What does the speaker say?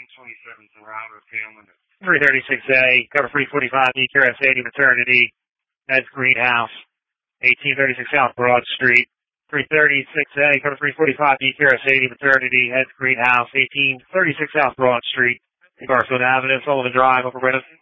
336A, cover 345, EQRS 80 Maternity, heads Greenhouse. 1836 South Broad Street. 336A, cover 345, EQRS 80 Maternity, heads Greenhouse. 1836 South Broad Street, Garfield Avenue, Sullivan Drive, Upper Brenham.